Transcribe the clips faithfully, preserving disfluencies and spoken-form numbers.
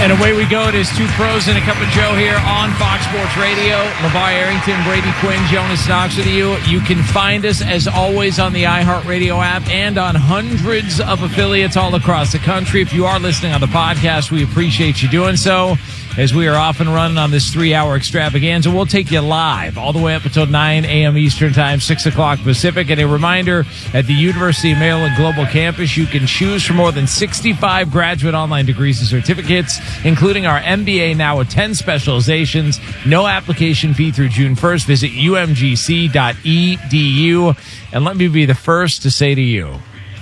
And away we go. It is Two Pros and a Cup of Joe here on Fox Sports Radio. LeVar Arrington, Brady Quinn, Jonas Knox with you. You can find us, as always, on the iHeartRadio app and on hundreds of affiliates all across the country. If you are listening on the podcast, we appreciate you doing so. As we are off and running on this three-hour extravaganza, we'll take you live all the way up until nine a.m. Eastern Time, six o'clock Pacific. And a reminder, at the University of Maryland Global Campus, you can choose from more than sixty-five graduate online degrees and certificates, including our M B A now with ten specializations. No application fee through June first. Visit u m g c dot e d u. And let me be the first to say to you,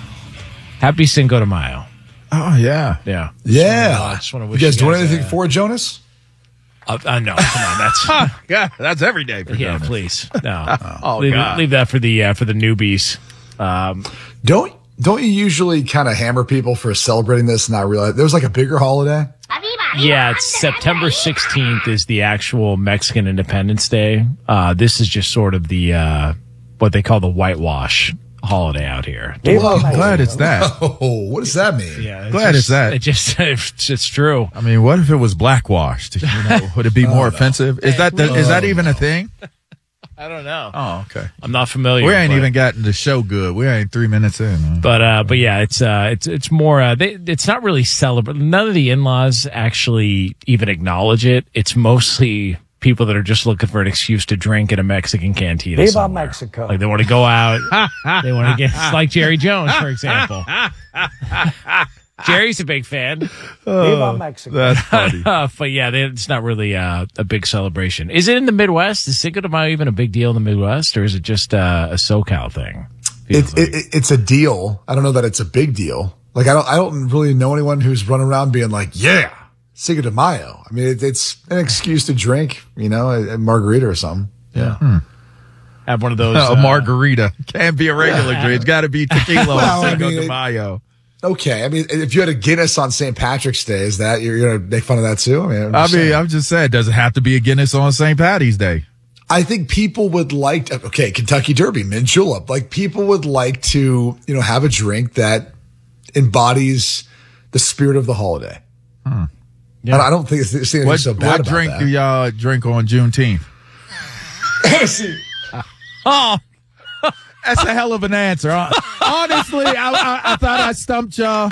happy Cinco de Mayo. Oh, yeah. Yeah. Yeah. I just want to wish you guys you doing guys, anything uh, for it, Jonas? Uh, uh, no, come on. That's Yeah, that's every day for yeah. Jonas. Please, no. Oh, leave, God. leave that for the uh, for the newbies. Um, Don't don't you usually kind of hammer people for celebrating this and not realize there was like a bigger holiday? yeah, it's September sixteenth is the actual Mexican Independence Day. Uh, this is just sort of the uh, what they call the whitewash holiday out here. Whoa. I'm glad it's that. Oh, what does that mean? Yeah, it's Glad just, it's that. It just it's, it's true. I mean, what if it was blackwashed? You know, would it be more offensive? Is that the, is that even a thing? I don't know. Oh, okay. I'm not familiar. We ain't but, even gotten the show good. We ain't three minutes in. Huh? But uh, but yeah, it's uh, it's it's more. Uh, they, it's not really celebrate. None of the in-laws actually even acknowledge it. It's mostly people that are just looking for an excuse to drink in a Mexican cantina. Viva somewhere. Mexico. Like they want to go out. They want to get like Jerry Jones, for example. Jerry's a big fan. Viva Mexico. That's funny. Uh, but yeah, they, it's not really uh, a big celebration. Is it in the Midwest? Is Cinco de Mayo even a big deal in the Midwest, or is it just uh, a SoCal thing? It, it, it, it's a deal. I don't know that it's a big deal. Like I don't I don't really know anyone who's running around being like, yeah, Cinco de Mayo. I mean, it, it's an excuse to drink, you know, a, a margarita or something. Yeah. Hmm. Have one of those. a uh, margarita. Can't be a regular drink. It's got to be tequila Well, or I Cinco mean, de it- Mayo. Okay. I mean, if you had a Guinness on Saint Patrick's Day, is that you're going to make fun of that too? I mean, I'm I just mean, saying. I'm just saying, does it have to be a Guinness on Saint Patty's Day? I think people would like to, okay, Kentucky Derby, mint julep. Like people would like to, you know, have a drink that embodies the spirit of the holiday. Hmm. Yeah. And I don't think it's, it's anything What, so bad what about drink that. do y'all drink on Juneteenth? Oh, that's a hell of an answer. Huh? Honestly, I, I, I thought I stumped y'all.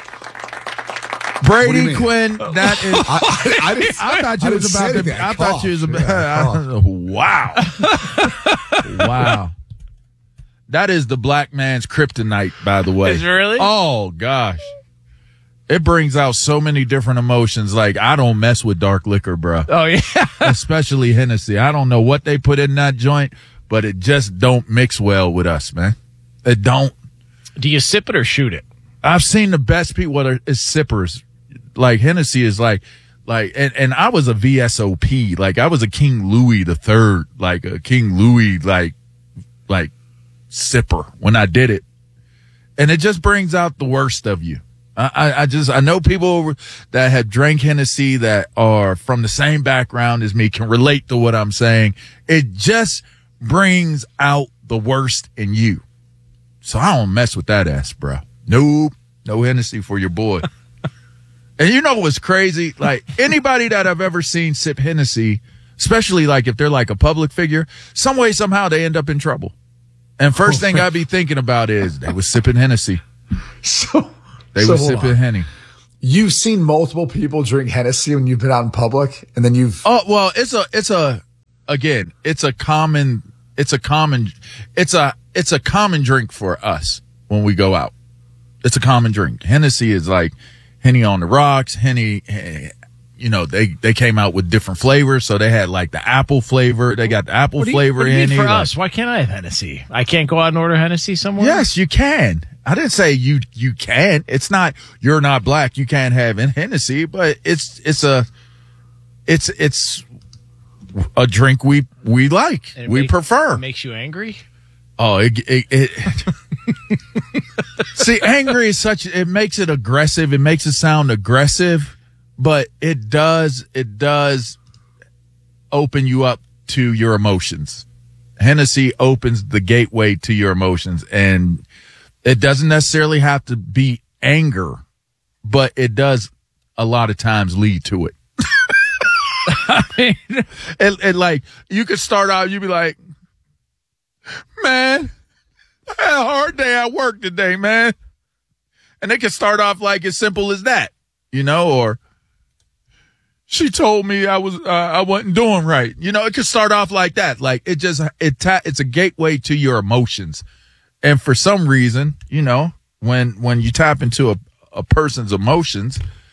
What do Brady you mean? Quinn, that is. I, I, I, didn't, I thought you I was didn't say about to. anything. I thought you was coughed. about. Yeah, I wow, wow. That is the black man's kryptonite, by the way. Is it really? Oh gosh, it brings out so many different emotions. Like I don't mess with dark liquor, bro. Oh yeah. Especially Hennessy. I don't know what they put in that joint, but it just don't mix well with us, man. It don't. Do you sip it or shoot it? I've seen the best people what are is sippers. Like Hennessy is like, like, and, and I was a V S O P. Like I was a King Louis the Third, like a King Louis, like, like sipper when I did it. And it just brings out the worst of you. I, I, I just, I know people that have drank Hennessy that are from the same background as me can relate to what I'm saying. It just brings out the worst in you. So I don't mess with that ass, bro. Nope. No Hennessy for your boy. And you know what's crazy? Like anybody that I've ever seen sip Hennessy, especially like if they're like a public figure, some way, somehow they end up in trouble. And first Oh, thing I be thinking about is they was sipping Hennessy. So, They so was hold sipping on. Henny. You've seen multiple people drink Hennessy when you've been out in public, and then you've. Oh, well, it's a, it's a, again, it's a common, it's a common, it's a, it's a common drink for us when we go out. It's a common drink. Hennessy is like Henny on the rocks, Henny, eh, you know, they, they came out with different flavors. So they had like the apple flavor. They got the apple What do you, flavor what do you in mean it. for like- us? Why can't I have Hennessy? I can't go out and order Hennessy somewhere? Yes, you can. I didn't say you you can. It's not you're not black. You can't have in Hennessy, but it's it's a it's it's a drink we we like. And it We make- prefer. It makes you angry? Oh, it, it, it see, angry is such. It makes it aggressive. It makes it sound aggressive, but it does it does open you up to your emotions. Hennessy opens the gateway to your emotions, and it doesn't necessarily have to be anger, but it does a lot of times lead to it. I mean, and, and like you could start out, you'd be like, man, I had a hard day at work today, man. And they could start off like as simple as that, you know, or she told me I was, uh, I wasn't doing right. You know, it could start off like that. Like it just, it ta- it's a gateway to your emotions. And for some reason, you know, when, when you tap into a, a person's emotions,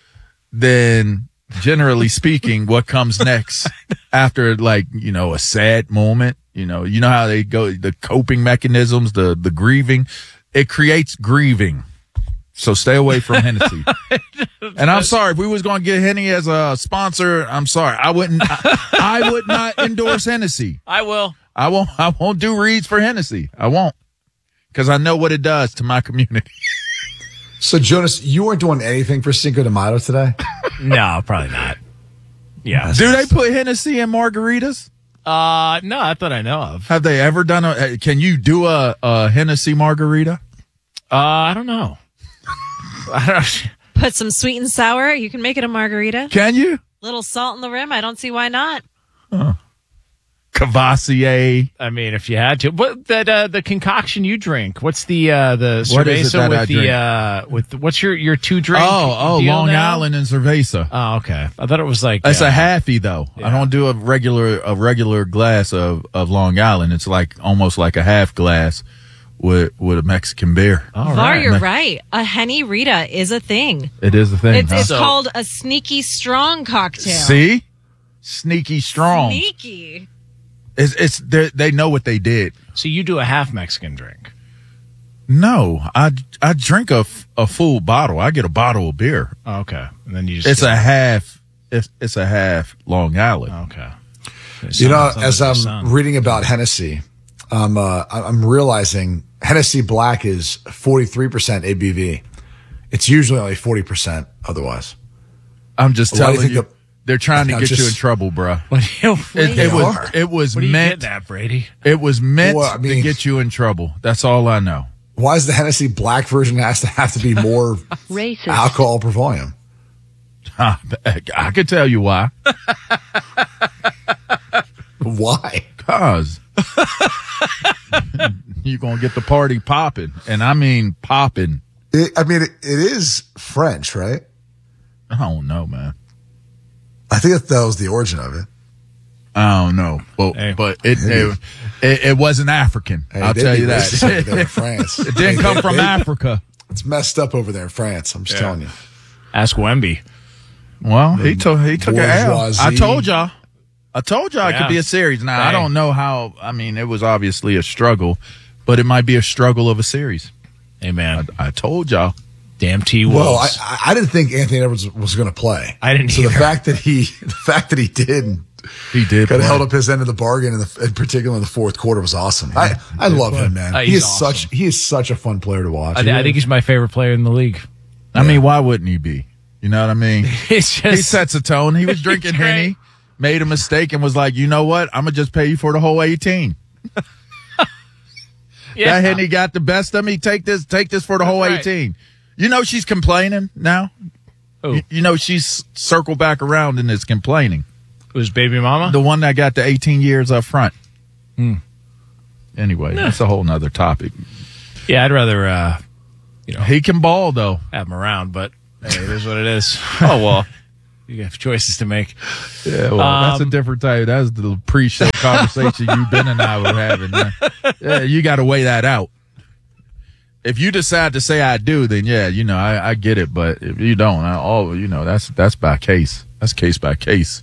then generally speaking, what comes next after like, you know, a sad moment, you know, you know how they go, the coping mechanisms, the, the grieving, it creates grieving. So stay away from Hennessy. And I'm sorry, if we was going to get Henny as a sponsor, I'm sorry. I wouldn't, I, I would not endorse Hennessy. I will. I won't, I won't do reads for Hennessy. I won't. Cause I know what it does to my community. So Jonas, you weren't doing anything for Cinco de Mayo today? No, probably not. Yeah. Do they put Hennessy in margaritas? Uh, no, not that I know of. Have they ever done a, can you do a, a Hennessy margarita? Uh, I don't know. I don't Put some sweet and sour. You can make it a margarita. Can you? Little salt in the rim. I don't see why not. Huh. Cavassier. I mean, if you had to, what that uh, the concoction you drink? What's the uh, the What is it cerveza that with I the drink? uh, with the, what's your your two drink? Oh, oh, deal Long now? Island and cerveza. Oh, okay. I thought it was like It's uh, a halfie though. yeah. I don't do a regular a regular glass of, of Long Island. It's like almost like a half glass with with a Mexican beer. All Var, right. you're right. A Henny Rita is a thing. It is the thing. It's, huh? it's So- called a sneaky strong cocktail. See, sneaky strong. Sneaky. It's it's they they know what they did. So you do a half Mexican drink. No, I I drink a, f- a full bottle. I get a bottle of beer. Oh, okay, and then you just It's a half. It's it's a half Long Island. okay. You know, Sounds as like your I'm son. reading about Hennessy, um, uh, I- I'm realizing Hennessy Black is forty-three percent A B V. It's usually only forty percent otherwise. I'm just Why do you telling think you, the- they're trying to I'm get you in just- trouble, bruh. What do you, It, They it was are. it was what do you meant get that, Brady? it was meant Well, I mean- to get you in trouble. That's all I know. Why is the Hennessy Black version has to have to be more Racist. alcohol per volume? I could tell you why. Why? Cause you're gonna get the party popping, and I mean popping. It, I mean, it, it is French, right? I don't know, man. I think that, that was the origin of it. I don't know, but Hey. but it, it it it wasn't African. Hey, I'll they'd tell be you racist over that. there in France. It didn't come from Africa. It's messed up over there in France. I'm just Yeah. telling you. Ask Wemby. Well, he took he took an L. I Bourgeoisie. told y'all. I told y'all it Yeah. could be a series. Now I Hey. don't know how. I mean, it was obviously a struggle, but it might be a struggle of a series. Hey man, I told y'all. damn T Wolves. Well, I, I- I didn't think Anthony Edwards was going to play. I didn't So the either. fact that he, the fact that he did, He did. kind of play. held up his end of the bargain, in, the, in particular in the fourth quarter, was awesome. I, I love him, man. Uh, he he's is awesome. such he is such a fun player to watch. I, th- I think he's my favorite player in the league. I mean, why wouldn't he be? You know what I mean? It's just He sets a tone. He was drinking He's great. Henny, made a mistake, and was like, you know what? I'm going to just pay you for the whole eighteen. yeah. That Henny got the best of me. Take this, take this for the whole That's right. eighteen. You know she's complaining now? Who? You, you know she's circled back around and is complaining. Who's baby mama? The one that got the eighteen years up front. Hmm. Anyway, that's a whole nother topic. Yeah, I'd rather uh, you know He can ball, though. have him around, but hey, it is what it is. Oh, well. You have choices to make. Yeah, well, that's a Um, different type. That's the pre-show conversation you, Ben, and I were having. Man. Yeah, you got to weigh that out. If you decide to say I do, then yeah, you know, I, I get it. But if you don't, I, all you know, that's that's by case. That's case by case.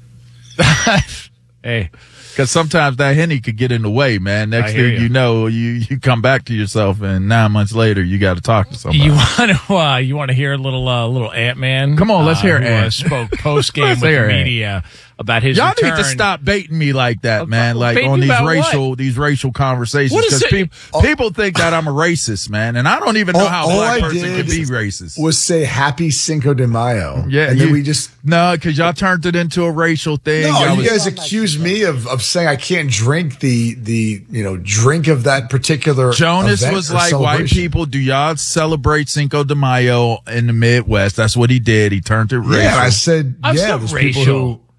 Hey, Because sometimes that Henny could get in the way, man. Next I hear thing ya. you know, you you come back to yourself, and nine months later, you got to talk to somebody. you want to uh, you want to hear a little uh, little Ant Man? Come on, let's uh, hear who, Ant. Uh, spoke post game Let's with hear the Ant. media about his Y'all return. need to stop baiting me like that, man. Uh, Like baiting on you these about racial, what? these racial conversations, What is because it? people people think that I'm a racist, man, and I don't even know All- how a all black I person did can be racist. was say Happy Cinco de Mayo. Yeah, and you, then we just no, because y'all turned it into a racial thing. no. Y'all You was- guys accuse me of, of saying I can't drink the the you know drink of that particular. Jonas event was or like, white celebration. people, do y'all celebrate Cinco de Mayo in the Midwest? That's what he did. He turned it racial. Yeah, and I said I'm yeah. so There's racial. people who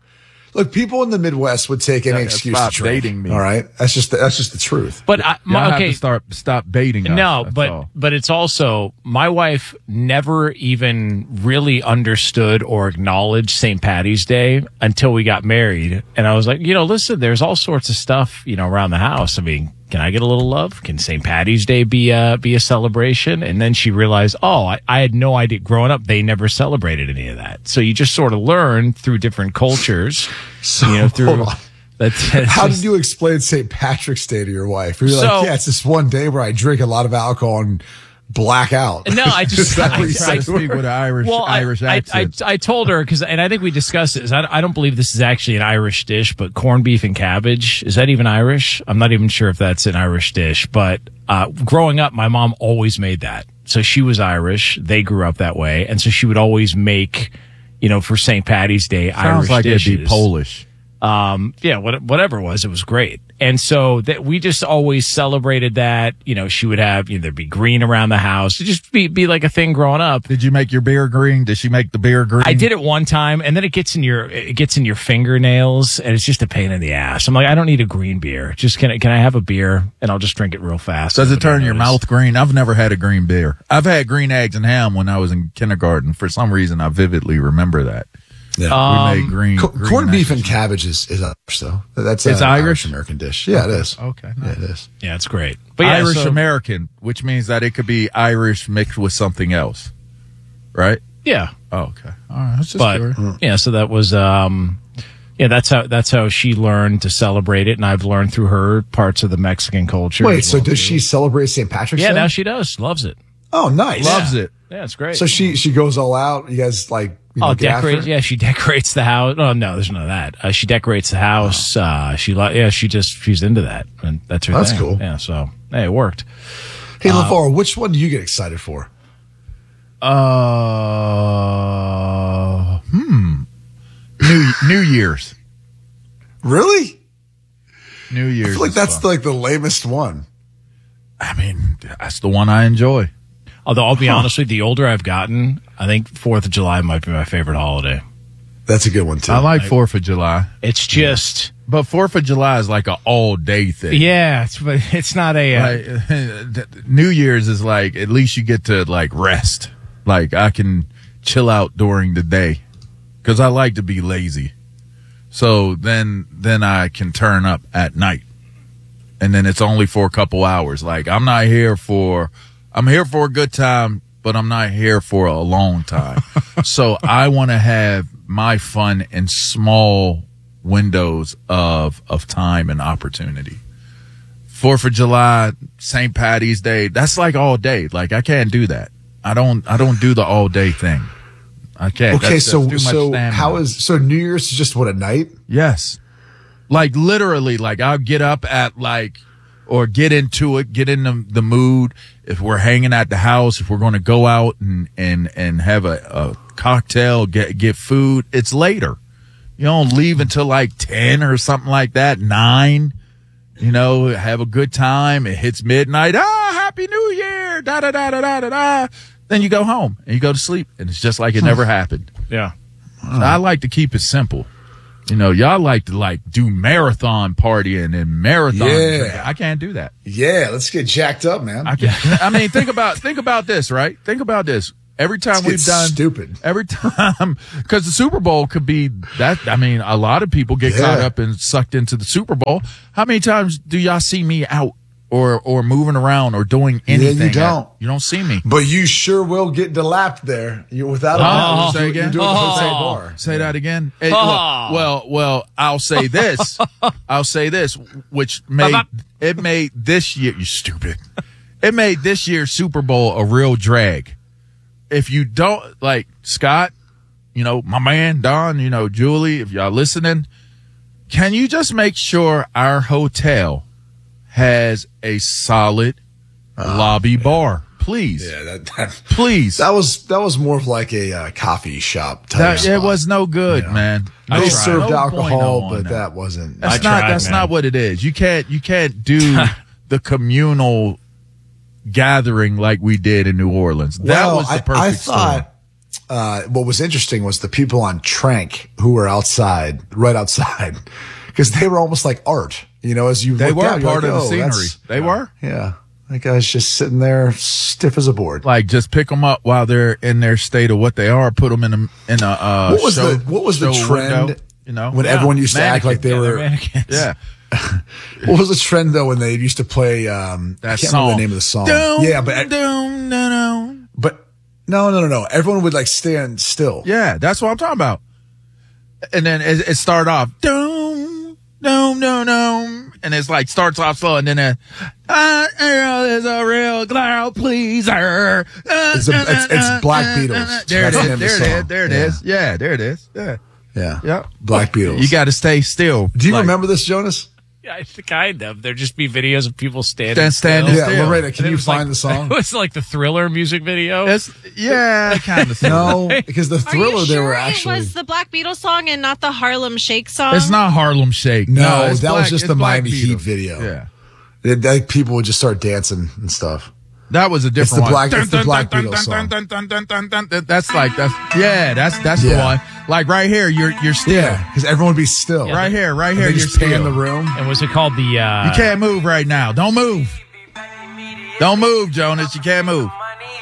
Look, people in the Midwest would take any Yeah, excuse stop to drink. baiting me. All right, that's just the, that's just the truth. But I, Y'all my, have okay, to start stop baiting us. no, That's but all. but it's also my wife never even really understood or acknowledged Saint Patty's Day until we got married, and I was like, you know, listen, there's all sorts of stuff, you know, around the house. I mean, can I get a little love? Can Saint Patty's Day be a be a celebration? And then she realized, oh, I, I had no idea. Growing up, they never celebrated any of that. So you just sort of learn through different cultures. So you know, through hold on. that's, that's How just- did you explain Saint Patrick's Day to your wife? You're So- like, yeah, it's this one day where I drink a lot of alcohol and black out. No, I just Is that I, what you Try said to to her? speak with an Irish well, I- Irish I, accent. I, I told her because, and I think we discussed it. Is I, I don't believe this is actually an Irish dish, but corned beef and cabbage, is that even Irish? I'm not even sure if that's an Irish dish. But uh, growing up, my mom always made that. So she was Irish. They grew up that way, and so she would always make, you know, for Saint Patty's Day, Sounds Irish like dishes. it'd be Polish. Um, yeah, what, whatever it was, it was great. And so that we just always celebrated that. You know, she would have, you know, there'd be green around the house. It'd just be, be like a thing growing up. Did you make your beer green? Did she make the beer green? I did it one time, and then it gets in your it gets in your fingernails, and it's just a pain in the ass. I'm like, I don't need a green beer. Just can I, can I have a beer, and I'll just drink it real fast. Does it Nobody turn your notice. mouth green? I've never had a green beer. I've had green eggs and ham when I was in kindergarten. For some reason, I vividly remember that. Yeah. we made green. Co- green corned beef eggs. and cabbage is, is Irish, though. That's It's an Irish? American dish. Yeah, it is. Okay, Yeah, it is. Yeah, it's great. But yeah, Irish so- American, which means that it could be Irish mixed with something else, right? Yeah, Oh, okay. All right. That's just but curious. yeah, so that was um, yeah, that's how that's how she learned to celebrate it, and I've learned through her parts of the Mexican culture. Wait, as so well, does too. she celebrate Saint Patrick's Yeah, Day? now she does. Loves it. Oh, nice. Loves it. Yeah, it's great. So she she goes all out. You guys like you know, Oh, get after decorates. it? Yeah, she decorates the house. Oh, no, there's none of that. Uh, she decorates the house. Uh, she, li- yeah, she just, she's into that. And that's her That's thing. cool. Yeah, so, hey, it worked. Hey, LeVar, which one do you get excited for? Uh, hmm. New New Year's. Really? New Year's. I feel like is that's fun. like the lamest one. I mean, that's the one I enjoy. Although I'll be honest with you, the older I've gotten, I think Fourth of July might be my favorite holiday. That's a good one too. I like Fourth of July, It's just, but Fourth of July is like an all day thing. yeah, it's, but it's not a, uh, Like, New Year's is like at least you get to like rest. Like I can chill out during the day because I like to be lazy. So then then I can turn up at night, and then it's only for a couple hours. Like I'm not here for I'm here for a good time, but I'm not here for a long time. So I want to have my fun in small windows of of time and opportunity. Fourth of July, Saint Patty's Day, that's like all day. Like I can't do that. I don't I don't do the all day thing. I can't. Okay, That's- so that's too much so stamina. how is so New Year's is just what a night? Yes. Like literally, like I'll get up at like, or get into it, get in the, the mood. If we're hanging at the house, if we're going to go out and, and, and have a, a cocktail, get, get food, it's later. You don't leave until like ten or something like that, nine, you know, have a good time. It hits midnight. Ah, Happy New Year. Da, da, da, da, da, da, da. Then you go home and you go to sleep and it's just like it never happened. yeah. I like to keep it simple. You know, y'all like to like do marathon partying and marathon. Yeah. drinking. I can't do that. Yeah, let's get jacked up, man. I can I mean, think about think about this, right? Think about this. Every time Let's we've get done stupid. every time because the Super Bowl could be that. I mean, a lot of people get Yeah. caught up and sucked into the Super Bowl. How many times do y'all see me out or or moving around or doing anything? don't. You don't see me. But you sure will get delapped there. You without a Oh, doubt. say You're again? doing the Oh. Jose bar. Say that again. Hey, Oh. well, well, well, I'll say this. I'll say this, which made it made this year. You stupid. It made this year's Super Bowl a real drag. If you don't like Scott, you know my man Don, you know Julie. If y'all listening, can you just make sure our hotel has a solid lobby bar, please? Yeah, that that, Please. that was that was more of like a uh, coffee shop type That, spot. it was no good, man. I They tried. served No alcohol, bueno on but that wasn't. That's I not. tried, that's man. not what it is. You can't. You can't do the communal gathering like we did in New Orleans. That Well, was the I, perfect I thought storm. uh, what was interesting was the people on Trank who were outside, right outside, because they were almost like art. You know, as you They looked were out, you're part like, of the oh, scenery. that's- They were. Yeah. That guy's just sitting there stiff as a board. Like, just pick them up while they're in their state of what they are. Put them in a in a uh, What was show, the what was the show trend? window, you know, when Yeah. everyone used to act Mannequin. like they Yeah, they're were. mannequins. yeah, What was the trend though when they used to play? Um, I that can't song. remember the name of the song. Dum, yeah, but dum, no, no. but no, no, no, no. Everyone would like stand still. Yeah, that's what I'm talking about. And then it, it started off, dum, dum, dum, dum, and it's like starts off slow, and then it, uh, is a real crowd pleaser. Uh, It's a- it's- it's Black Beatles. There it That's the is. name of the There it is. song. There it Yeah. is. Yeah, there it is. Yeah. Yeah, Yeah. Black Beatles. You got to stay still. Do you Like, remember this, Jonas? Yeah, I think kind of. There'd just be videos of people standing. Stand- standing still. Yeah, still. Loretta, can And it you was find like- the song? It was like the Thriller music video. It's, yeah, kind of. No, because the Are Thriller you they sure were it actually. was the Black Beatles song and not the Harlem Shake song? It's not Harlem Shake. No, it's that was Black- just it's the Black Miami Heat Beatles. video. Yeah. It, like, people would just start dancing and stuff. That was a different the one. Black- it's the Black Beatles dun, song. dun, dun, dun, dun, dun, dun. That's like that's yeah, that's that's the Yeah. one. Like right here, you're you're still. Yeah, because everyone would be still. Yeah, Right here, right And here, they you're just pan still. the room. And was it called the? Uh, You can't move right now. Don't move. Don't move, Jonas. You can't move.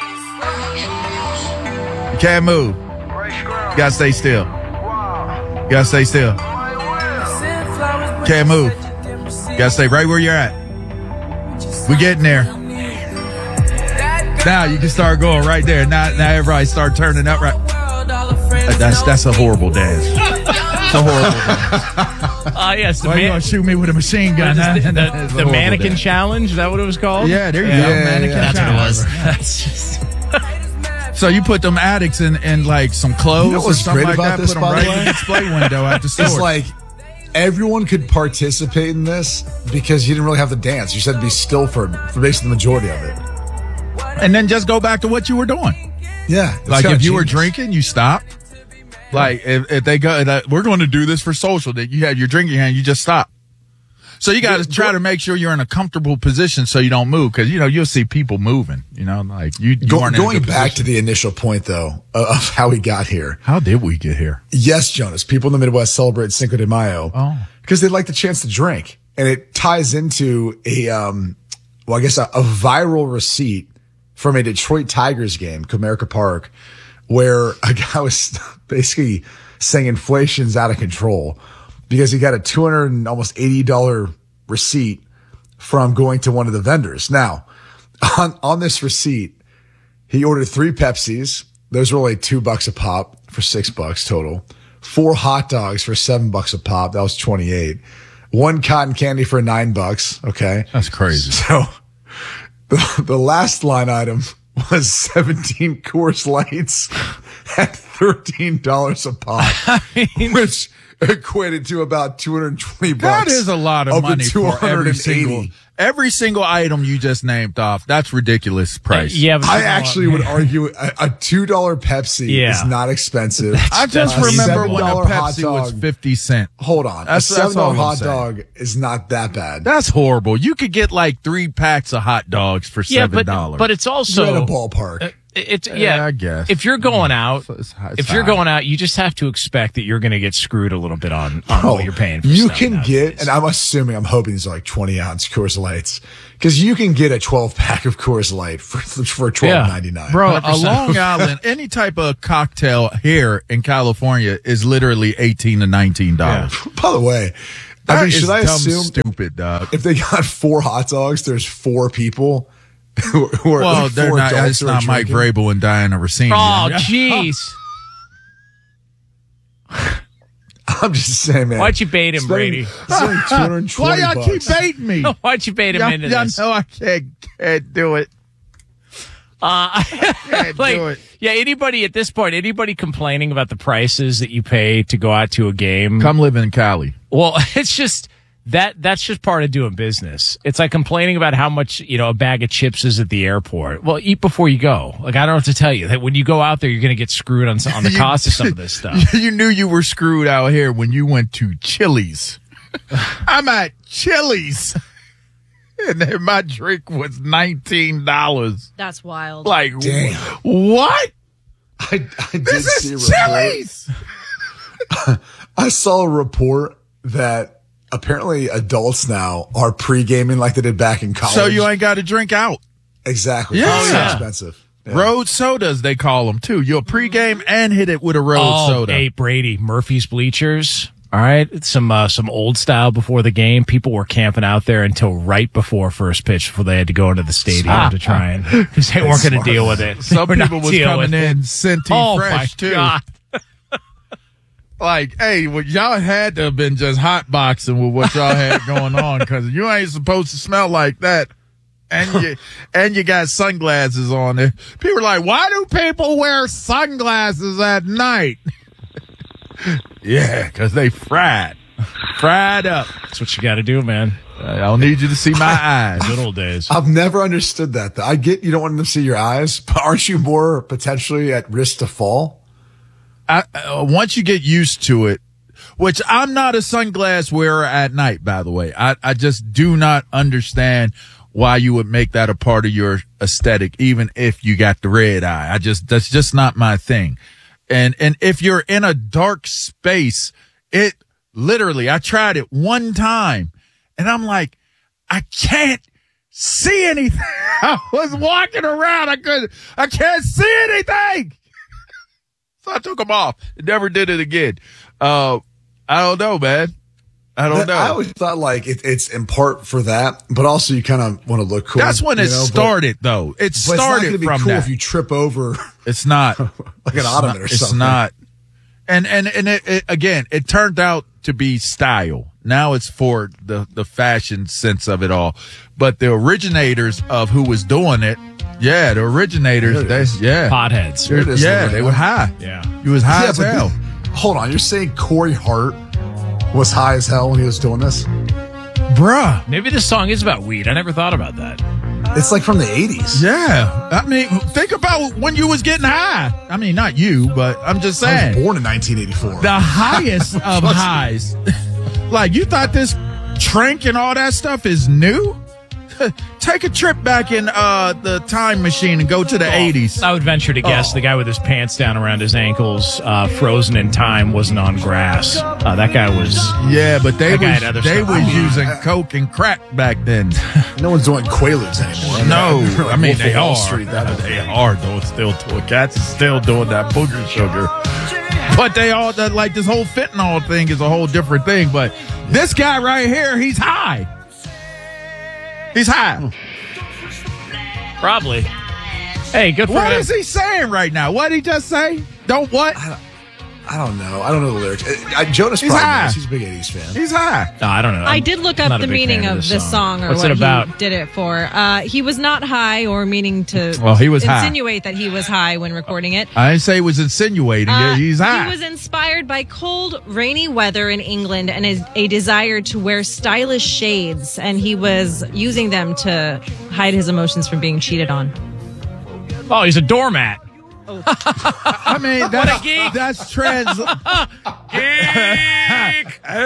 You can't move. You gotta stay still. You gotta stay still. Can't move. You gotta stay right where you're at. We're getting there. Now you can start going right there. Now, now everybody start turning up right. Uh, That's that's a horrible dance. It's a horrible dance. Uh, yes, the, Why you man- gonna shoot me with a machine gun? the, huh? the, It's a the horrible mannequin dance. challenge. Is that what it was called? Yeah, there you Yeah. go. Yeah, Mannequin yeah, That's what it was. challenge. That's just. So you put them addicts in, in like some clothes You know or what's something great like about that. this, Put them by the right in way? the display window at the store. It's like everyone could participate in this because you didn't really have to dance. You said to be still for, for basically the majority of it. and then just go back to what you were doing. Yeah. it's Like kinda if you were genius. drinking, you stop. Like if, if they go, that we're going to do this for social. That you had your drinking hand, you just stop. So you got to try to make sure you're in a comfortable position so you don't move because you know you'll see people moving. You know, like you, you Go, weren't in a going good back to position. the initial point, though, of of how we got here. How did we get here? Yes, Jonas, people in the Midwest celebrate Cinco de Mayo Oh. because they like the chance to drink. And it ties into a, um, well, I guess a, a viral receipt from a Detroit Tigers game, Comerica Park, where a guy was basically saying inflation's out of control because he got a two hundred and almost eighty dollars receipt from going to one of the vendors. Now, on, on this receipt, he ordered three Pepsis. Those were like two bucks a pop for six bucks total. Four hot dogs for seven bucks a pop. That was twenty-eight. One cotton candy for nine bucks. Okay. That's crazy. So the, the last line item was seventeen Coors Lights at thirteen dollars a pop, which equated to about two hundred twenty bucks. That is a lot of, the money for every two hundred eighty. single every single item you just named off. That's ridiculous price. Yeah, but I you know, actually would argue a, a two dollar Pepsi Yeah. is not expensive. I just That's remember seven when a dollar hot Pepsi was dog. fifty cent. Hold on, That's- a that's seven dollar all I'm hot saying. dog is not that bad. That's horrible. You could get like three packs of hot dogs for yeah, seven but dollars. but it's You're also at a ballpark. Uh, It's Yeah, yeah, I guess. If you're going out, It's- it's if you're high. going out, you just have to expect that you're going to get screwed a little bit on, on what you're paying. For you stuff can nowadays. get, and I'm assuming, I'm hoping these are like twenty ounce Coors Lights, because you can get a twelve pack of Coors Light for for twelve ninety nine. Bro, one hundred a percent. Long Island, any type of cocktail here in California is literally eighteen to nineteen dollars. By the way, I That mean, is should I dumb assume stupid, dog? if they got four hot dogs, there's four people who who are Well, like they're four not. adults It's who are not Mike drinking? Vrabel and Diana Rossini. Oh, jeez. I'm just saying, man. Why'd you bait him, Brady? Spending two hundred twenty Why y'all bucks. keep baiting me? Why'd you bait him Y'all, into y'all this? know I can't, can't do it. Uh, Can't like, do it. yeah, anybody at this point, anybody complaining about the prices that you pay to go out to a game? Come live in Cali. Well, it's just that that's just part of doing business. It's like complaining about how much, you know, a bag of chips is at the airport. Well, eat before you go. Like, I don't know what to tell you. That when you go out there, you're going to get screwed on, on the You- cost of some of this stuff. You knew you were screwed out here when you went to Chili's. I'm at Chili's. And then my drink was nineteen dollars. That's wild. Like, Damn. what? I, I did This see a is report. Chili's. I saw a report that apparently adults now are pre-gaming like they did back in college. So you ain't got to drink out. Exactly. Yeah. It's so Yeah. expensive. Yeah. Road sodas, they call them too. You'll pregame and hit it with a road Oh, soda. hey, Brady, Murphy's Bleachers. All right, some uh, some old style before the game. People were camping out there until right before first pitch before they had to go into the stadium to try and because they weren't going to deal with it. Some They were not people was dealing coming with it. in scenty Oh fresh my too. God! Like, hey, well, y'all had to have been just hot boxing with what y'all had going on because you ain't supposed to smell like that. And you and you got sunglasses on there. People are like, why do people wear sunglasses at night? Yeah, because they fried. Fried up. That's what you got to do, man. I don't need you to see my eyes. Good old days. I've never understood that. Though. I get you don't want them to see your eyes, but aren't you more potentially at risk to fall? I, uh, once you get used to it, which I'm not a sunglass wearer at night, by the way. I, I just do not understand why you would make that a part of your aesthetic, even if you got the red eye. I just, that's just not my thing. And, and if you're in a dark space, it literally, I tried it one time and I'm like, I can't see anything. I was walking around. I couldn't, I can't see anything. So I took them off. Never did it again. Uh, I don't know, man. I don't That- know. I always thought like it, it's in part for that, but also you kind of want to look cool. That's when you it know, but- started, though. It But it's not started going to be from cool that. if you trip over It's not like an It's ottoman not- or It's something. not. And and and it, it, again, it turned out to be style. Now it's for the the fashion sense of it all. But the originators of who was doing it, yeah, the originators, There it they, is. yeah, Potheads. There it is yeah, over they there. were high. Yeah. You was high Yeah, as but hell. the- hold on, you're saying Corey Hart was high as hell when he was doing this? Bruh. Maybe this song is about weed. I never thought about that. It's like from the eighties. Yeah. I mean, think about when you was getting high. I mean, not you, but I'm just I saying. was born in nineteen eighty-four. The highest of highs. Like, you thought this trank and all that stuff is new? Take a trip back in uh, the time machine and go to the eighties. I would venture to guess Oh. the guy with his pants down around his ankles, uh, frozen in time, wasn't on grass. Uh, that guy was. Yeah, but they That guy was, had other they stuff. was I mean, using coke and crack back then. No one's doing Quaaludes anymore. No, Like I mean, Wolf of they Wall are. Street, that- They are, though, still doing. Cats is still doing that booger sugar. But they all, that, like, this whole fentanyl thing is a whole different thing. But this guy right here, he's high. He's high. Probably. Hey, good for What him. is he saying right now? What did he just say? Don't what? I don't know. I don't know the lyrics. Uh, I, Jonas He's probably high. knows. He's a big eighties fan. He's high. No, I don't know. I did look I'm up not a the big meaning fan of this song, or What's what it about? he did it for. Uh, he was not high or meaning to Well, he was high. insinuate that he was high when recording it. I didn't say he was insinuating Uh, it. He's high. He was inspired by cold, rainy weather in England and a, a desire to wear stylish shades, and he was using them to hide his emotions from being cheated on. Oh, he's a doormat. I mean, that's, geek. that's trans. hey,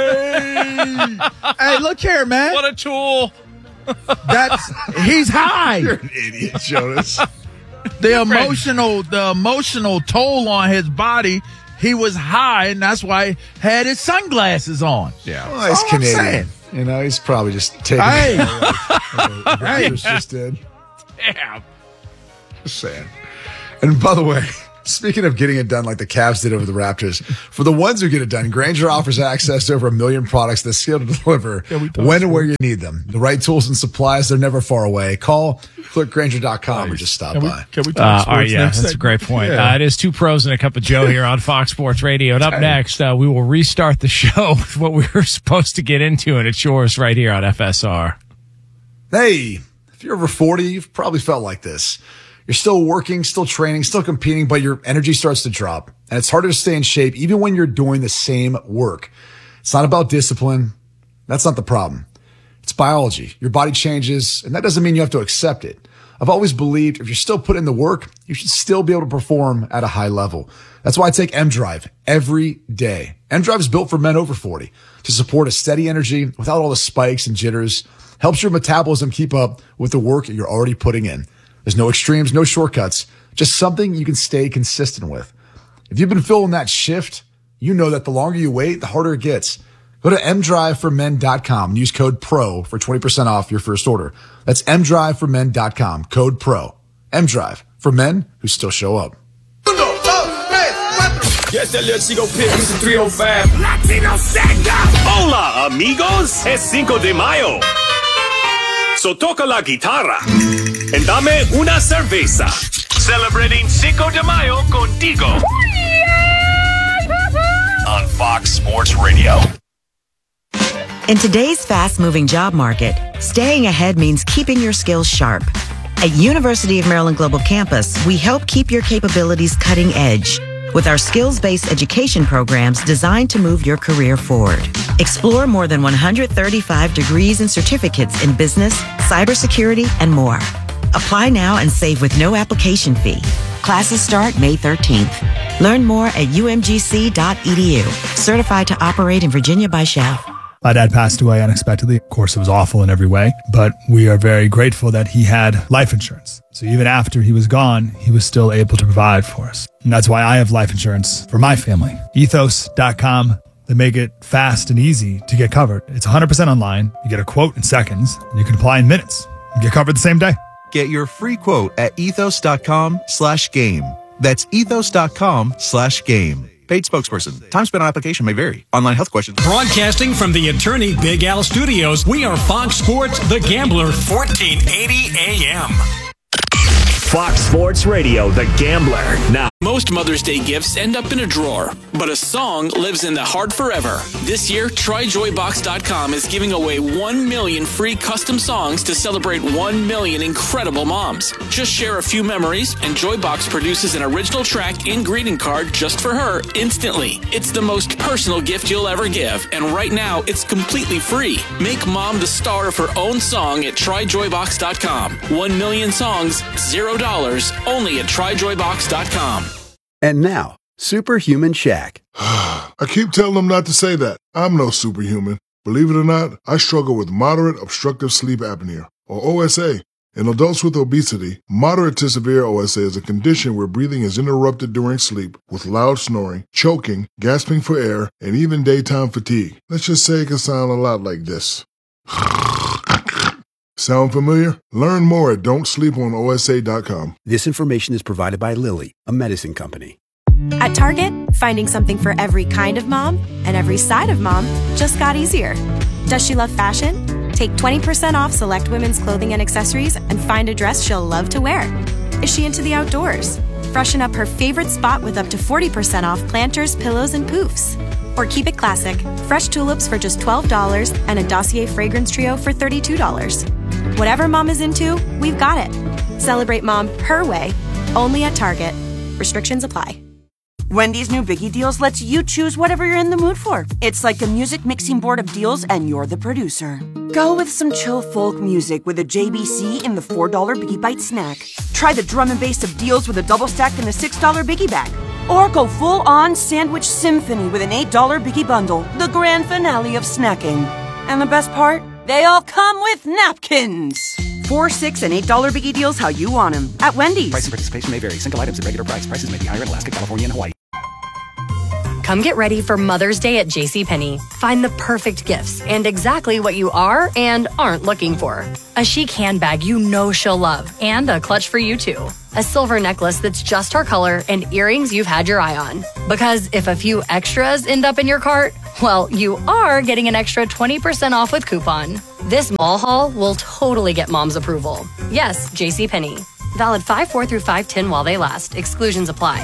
hey, look here, man. What a tool. That's he's high. You're an idiot, Jonas. The emotional, the emotional toll on his body. He was high, and that's why he had his sunglasses on. Yeah. Well, he's all I'm Canadian. saying. You know, he's probably just taking Hey. it like the Raptors just did. Damn. Just saying. And by the way, speaking of getting it done like the Cavs did over the Raptors, for the ones who get it done, Grainger offers access to over a million products that's scaled to deliver when and where you need them. The right tools and supplies, they're never far away. Call, click Grainger dot com or just stop Can we, by. can we Uh, talk all right, sports yeah, next that's a segment? great point. Yeah. Uh, it is Two Pros and a Cup of Joe here on Fox Sports Radio. And up next, uh, we will restart the show with what we were supposed to get into, and it's yours right here on F S R. Hey, if you're over forty, you've probably felt like this. You're still working, still training, still competing, but your energy starts to drop. And it's harder to stay in shape even when you're doing the same work. It's not about discipline. That's not the problem. It's biology. Your body changes, and that doesn't mean you have to accept it. I've always believed if you're still putting in the work, you should still be able to perform at a high level. That's why I take M-Drive every day. M-Drive is built for men over forty to support a steady energy without all the spikes and jitters. Helps your metabolism keep up with the work you're already putting in. There's no extremes, no shortcuts, Just something you can stay consistent with. If you've been filling that shift, you know that the longer you wait, the harder it gets. Go to m drive for men dot com and use code PRO for twenty percent off your first order. That's m drive for men dot com, code PRO. M-Drive, for men who still show up. Yes, el Chico Pit, it's three oh five. Latino Sega! Hola, amigos. Es Cinco de Mayo. So toca la guitarra and dame una cerveza. Celebrating Cinco de Mayo contigo. On Fox Sports Radio. In today's fast-moving job market, staying ahead means keeping your skills sharp. At University of Maryland Global Campus, we help keep your capabilities cutting edge with our skills-based education programs designed to move your career forward. Explore more than one hundred thirty-five degrees and certificates in business, cybersecurity, and more. Apply now and save with no application fee. Classes start May thirteenth. Learn more at u m g c dot e d u. Certified to operate in Virginia by S C H A F. My dad passed away unexpectedly. Of course, it was awful in every way, but we are very grateful that he had life insurance. So even after he was gone, he was still able to provide for us. And that's why I have life insurance for my family. ethos dot com. They make it fast and easy to get covered. It's one hundred percent online. You get a quote in seconds, and you can apply in minutes. You get covered the same day. Get your free quote at ethos dot com slash game. That's ethos dot com slash game. Paid spokesperson. Time spent on application may vary. Online health questions. Broadcasting from the attorney Big Al Studios, we are Fox Sports The Gambler, fourteen eighty A M. Fox Sports Radio, The Gambler. Now, most Mother's Day gifts end up in a drawer, but a song lives in the heart forever. This year, try joy box dot com is giving away one million free custom songs to celebrate one million incredible moms. Just share a few memories, and Joybox produces an original track and greeting card just for her instantly. It's the most personal gift you'll ever give, and right now, it's completely free. Make mom the star of her own song at try joy box dot com. One million songs, zero dollars, only at try joy box dot com. And now, Superhuman Shaq. I keep telling them not to say that. I'm no superhuman. Believe it or not, I struggle with moderate obstructive sleep apnea, or O S A. In adults with obesity, moderate to severe O S A is a condition where breathing is interrupted during sleep with loud snoring, choking, gasping for air, and even daytime fatigue. Let's just say it can sound a lot like this. Sound familiar? Learn more at don't sleep on O S A dot com. This information is provided by Lilly, a medicine company. At Target, finding something for every kind of mom and every side of mom just got easier. Does she love fashion? Take twenty percent off select women's clothing and accessories and find a dress she'll love to wear. Is she into the outdoors? Freshen up her favorite spot with up to forty percent off planters, pillows, and poofs. Or keep it classic, fresh tulips for just twelve dollars and a Dossier fragrance trio for thirty-two dollars. Whatever mom is into, we've got it. Celebrate mom her way, only at Target. Restrictions apply. Wendy's new Biggie Deals lets you choose whatever you're in the mood for. It's like a music mixing board of deals, and you're the producer. Go with some chill folk music with a J B C in the four dollar Biggie Bite snack. Try the drum and bass of deals with a double stack in the six dollar Biggie Bag. Or go full-on sandwich symphony with an eight dollar Biggie Bundle, the grand finale of snacking. And the best part? They all come with napkins. Four, six, and eight dollar Biggie Deals how you want them at Wendy's. Price and participation may vary. Single items at regular price. Prices may be higher in Alaska, California, and Hawaii. Come get ready for Mother's Day at JCPenney. Find the perfect gifts and exactly what you are and aren't looking for. A chic handbag you know she'll love and a clutch for you too. A silver necklace that's just her color and earrings you've had your eye on. Because if a few extras end up in your cart, well, you are getting an extra twenty percent off with coupon. This mall haul will totally get mom's approval. Yes, JCPenney. Valid five four through five ten while they last. Exclusions apply.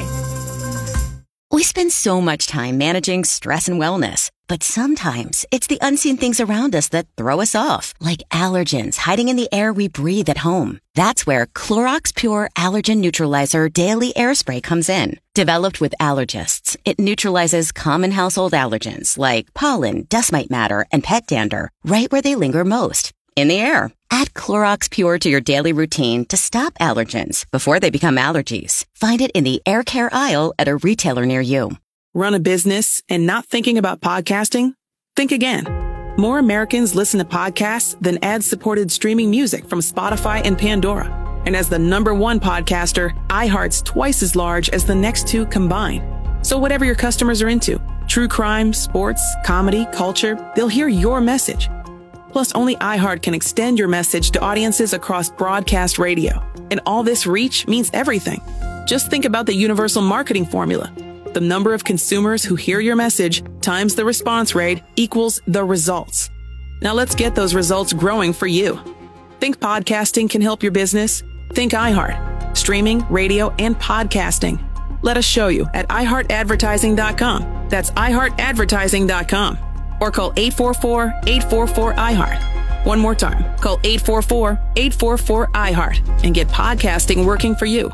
We spend so much time managing stress and wellness, but sometimes it's the unseen things around us that throw us off, like allergens hiding in the air we breathe at home. That's where Clorox Pure Allergen Neutralizer Daily Air Spray comes in. Developed with allergists, it neutralizes common household allergens like pollen, dust mite matter, and pet dander right where they linger most, in the air. Add Clorox Pure to your daily routine to stop allergens before they become allergies. Find it in the air care aisle at a retailer near you. Run a business and not thinking about podcasting? Think again. More Americans listen to podcasts than ad-supported streaming music from Spotify and Pandora. And as the number one podcaster, iHeart's twice as large as the next two combined. So whatever your customers are into, true crime, sports, comedy, culture, they'll hear your message. Plus, only iHeart can extend your message to audiences across broadcast radio. And all this reach means everything. Just think about the universal marketing formula. The number of consumers who hear your message times the response rate equals the results. Now let's get those results growing for you. Think podcasting can help your business? Think iHeart. Streaming, radio, and podcasting. Let us show you at i heart advertising dot com. That's i heart advertising dot com. Or call eight four four, eight four four, I heart. One more time. Call eight four four, eight four four, I heart and get podcasting working for you.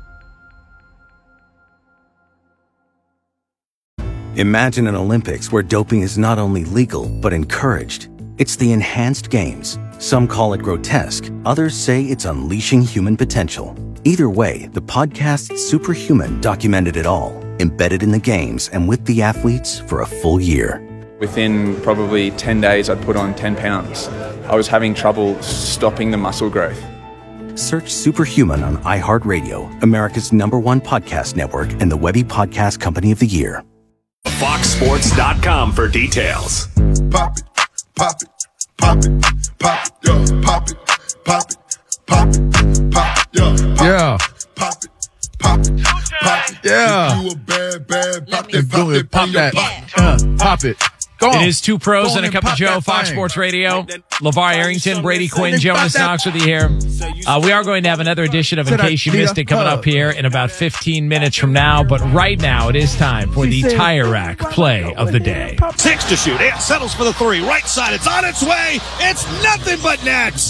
Imagine an Olympics where doping is not only legal, but encouraged. It's the Enhanced Games. Some call it grotesque. Others say it's unleashing human potential. Either way, the podcast Superhuman documented it all, embedded in the games and with the athletes for a full year. Within probably ten days, I'd put on ten pounds. I was having trouble stopping the muscle growth. Search Superhuman on iHeartRadio, America's number one podcast network and the Webby Podcast Company of the Year. fox sports dot com for details. Pop it, pop it, pop it, pop it, yo, pop it, pop it, pop it, pop it, yo, pop Yeah. Pop it, pop it, pop it. Yeah. If you a bad, bad, pop If it, pop do it, it, pop on your that. pop. Uh, pop it. Go on. It is two pros Go on and a cup of pop Joe, that Fox thing. Sports Radio. LeVar Arrington, Brady Quinn, Pop Jonas that. Knox with you here. Uh, we are going to have another edition of In Said I- Case You Missed It coming uh, up here in about fifteen minutes from now. But right now, it is time for the Tire Rack play of the day. Six to shoot. Ant settles for the three. Right side. It's on its way. It's nothing but net.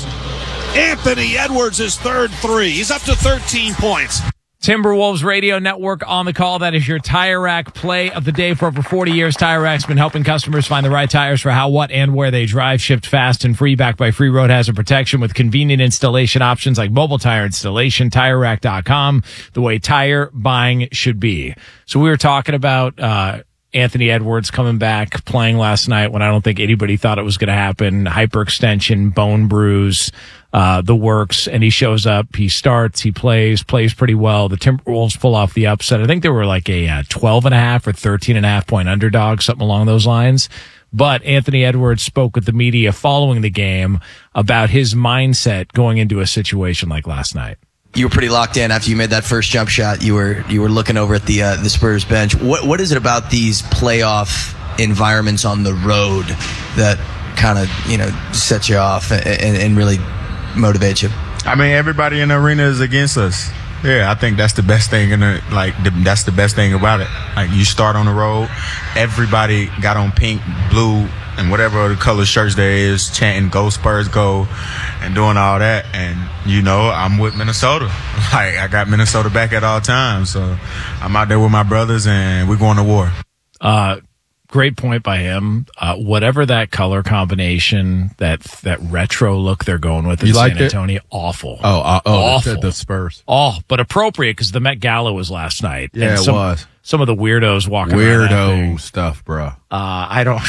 Anthony Edwards' his third three. He's up to thirteen points. Timberwolves Radio Network on the call. That is your Tire Rack play of the day. For over forty years, Tire Rack's been helping customers find the right tires for how, what, and where they drive. Shipped fast and free, backed by free road hazard protection with convenient installation options like mobile tire installation. Tire Rack dot com, the way tire buying should be. So we were talking about uh Anthony Edwards coming back, playing last night when I don't think anybody thought it was going to happen. Hyperextension, bone bruise, uh, the works, and he shows up, he starts, he plays, plays pretty well. The Timberwolves pull off the upset. I think they were like a uh, twelve and a half or thirteen and a half point underdog, something along those lines. But Anthony Edwards spoke with the media following the game about his mindset going into a situation like last night. You were pretty locked in after you made that first jump shot. You were you were looking over at the uh, the Spurs bench. What what is it about these playoff environments on the road that kind of you know sets you off and, and really motivates you? I mean, everybody in the arena is against us. Yeah, I think that's the best thing in the like. The, that's the best thing about it. Like you start on the road, everybody got on pink, blue, and whatever the color shirts there is, chanting "Go Spurs, go," and doing all that. And you know, I'm with Minnesota. Like I got Minnesota back at all times, so I'm out there with my brothers, and we're going to war. Uh, great point by him. Uh, whatever that color combination, that that retro look they're going with in You San liked it? Antonio, awful. Oh, uh, oh, awful. the, the Spurs. Oh, but appropriate because the Met Gala was last night. Yeah, And it some, was. Some of the weirdos walking around. that thing. Weirdo stuff, bro. Uh, I don't.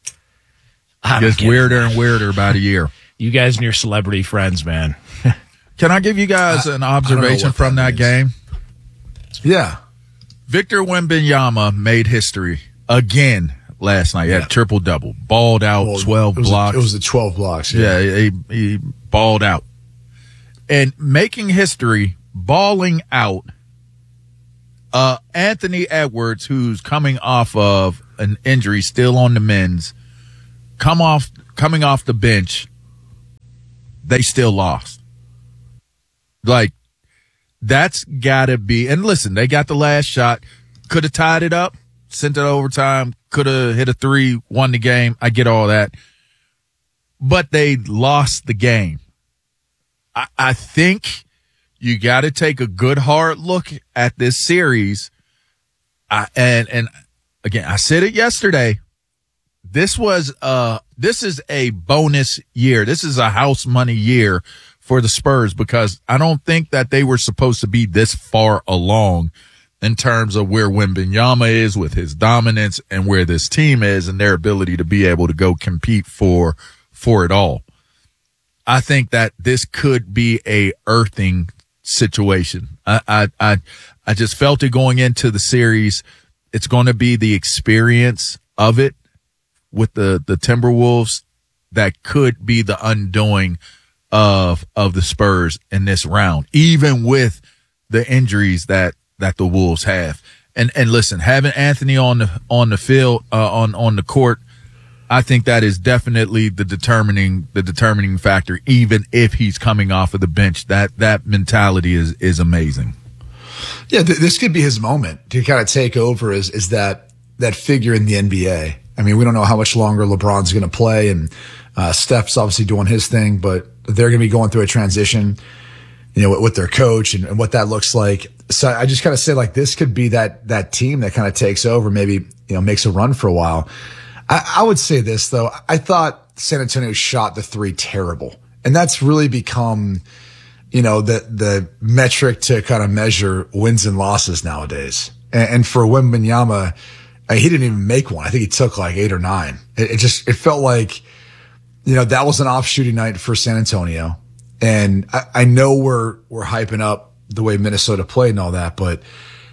I don't Gets get weirder it. and weirder by the year. You guys and your celebrity friends, man. Can I give you guys an observation what from that, that game? Yeah. Victor Wembanyama made history again last night. He had triple double, balled out, Well, twelve it was blocks. A, it was the twelve blocks. Yeah, he, he balled out. And making history, balling out, uh, Anthony Edwards, who's coming off of an injury, still on the men's, come off, coming off the bench, they still lost. Like, that's gotta be, and listen, they got the last shot, could have tied it up, sent it overtime, could have hit a three, won the game. I get all that. But they lost the game. I, I think you got to take a good hard look at this series. I, and, and again, I said it yesterday. This was, uh, this is a bonus year. This is a house money year for the Spurs because I don't think that they were supposed to be this far along in terms of where Wembanyama is with his dominance and where this team is and their ability to be able to go compete for, for it all. I think that this could be a earthing situation. I, I, I, I just felt it going into the series. It's going to be the experience of it with the, the Timberwolves that could be the undoing of, of the Spurs in this round, even with the injuries that, that the Wolves have. And, and listen, having Anthony on the, on the field, uh, on, on the court, I think that is definitely the determining, the determining factor, even if he's coming off of the bench. That, that mentality is, is amazing. Yeah. Th- this could be his moment to kind of take over as, as that, that figure in the N B A. I mean, we don't know how much longer LeBron's going to play, and, uh, Steph's obviously doing his thing, but they're going to be going through a transition, you know, with, with their coach and, and what that looks like. So I just kind of say, like, this could be that, that team that kind of takes over, maybe, you know, makes a run for a while. I, I would say this, though. I thought San Antonio shot the three terrible, and that's really become, you know, the, the metric to kind of measure wins and losses nowadays. And, and for Wembanyama, uh, he didn't even make one. I think he took like eight or nine. It, it just, it felt like, you know, that was an off shooting night for San Antonio. And I, I know we're, we're hyping up the way Minnesota played and all that, but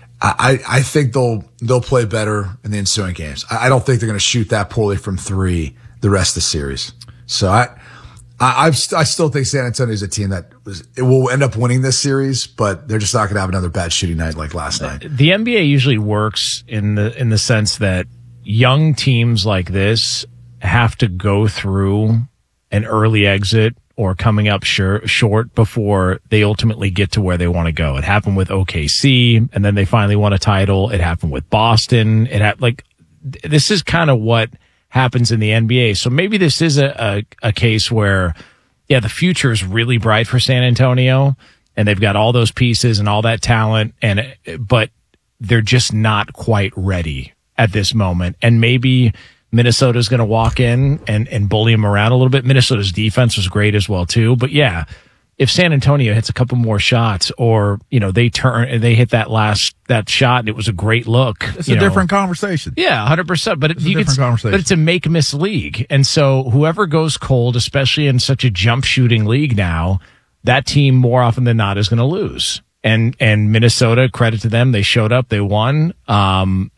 I, I think they'll, they'll play better in the ensuing games. I, I don't think they're going to shoot that poorly from three the rest of the series. So I, I, I've, I still think San Antonio is a team that was, it will end up winning this series, but they're just not going to have another bad shooting night like last night. The N B A usually works in the, in the sense that young teams like this have to go through an early exit or coming up short, short before they ultimately get to where they want to go. It happened with O K C, and then they finally won a title. It happened with Boston. It had like, this is kind of what happens in the N B A. So maybe this is a, a, a case where, yeah, the future is really bright for San Antonio, and they've got all those pieces and all that talent, and but they're just not quite ready at this moment. And maybe Minnesota's going to walk in and, and bully them around a little bit. Minnesota's defense was great as well, too. But yeah, if San Antonio hits a couple more shots, or, you know, they turn and they hit that last, that shot and it was a great look. It's a know. different conversation. Yeah, one hundred percent. But, it, it's a you different could, conversation. But it's a make miss league. And so whoever goes cold, especially in such a jump shooting league now, that team more often than not is going to lose. And, and Minnesota, credit to them, they showed up, they won. Um,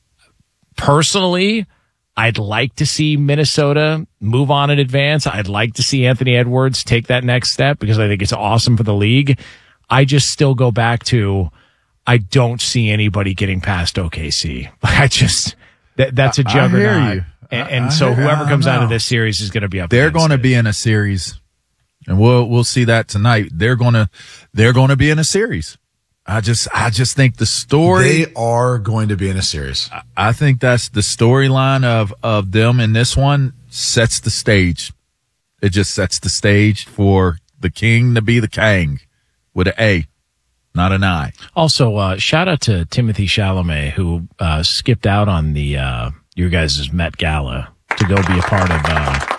personally, I'd like to see Minnesota move on in advance. I'd like to see Anthony Edwards take that next step because I think it's awesome for the league. I just still go back to, I don't see anybody getting past O K C. I just, that, that's a juggernaut. I hear you. And, and I, so I, whoever I comes know. out of this series is going to be up. They're going to be in a series, and we'll we'll see that tonight. They're going to they're going to be in a series. I just, I just think the story. They are going to be in a series. I, I think that's the storyline of, of them in this one sets the stage. It just sets the stage for the king to be the king with an A, not an I. Also, uh, shout out to Timothy Chalamet, who, uh, skipped out on the, uh, your guys' Met Gala to go be a part of,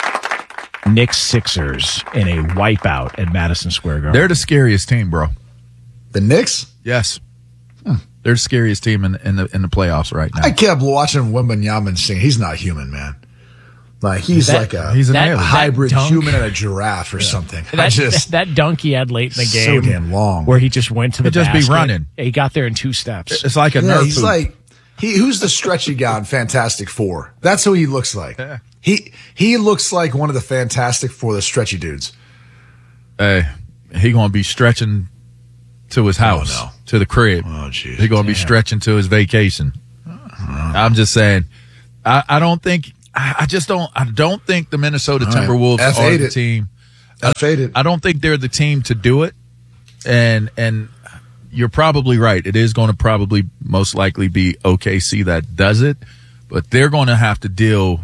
uh, Knicks Sixers in a wipeout at Madison Square Garden. They're the scariest team, bro. The Knicks? Yes. Hmm. They're the scariest team in, in the in the playoffs right now. I kept watching Wembanyama sing. He's not human, man. Like he's that, like a, he's that, a hybrid dunk, human and a giraffe or yeah. something. That, I just, that dunk he had late in the game, so damn long, where he just went to the He'd just basket. be running. He got there in two steps. It's like a yeah, Nerf he's food. like he who's the stretchy guy in Fantastic Four. That's who he looks like. Yeah. He he looks like one of the Fantastic Four, the stretchy dudes. Hey, he gonna be stretching to his house, oh, no. to the crib. Oh, jeez. He's going to be stretching to his vacation. Uh-huh. I'm just saying, I, I don't think, I, I just don't, I don't think the Minnesota All Timberwolves right. are the it. team. F eight I don't think they're the team to do it. And, and you're probably right. It is going to probably most likely be O K C that does it, but they're going to have to deal